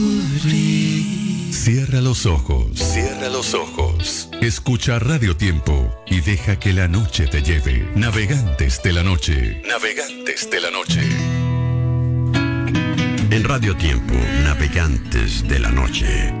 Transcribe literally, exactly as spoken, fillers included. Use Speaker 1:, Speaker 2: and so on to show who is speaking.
Speaker 1: Cierra los ojos, cierra los ojos. Escucha Radio Tiempo y deja que la noche te lleve. Navegantes de la noche, navegantes de la noche.
Speaker 2: En Radio Tiempo, Navegantes de la Noche.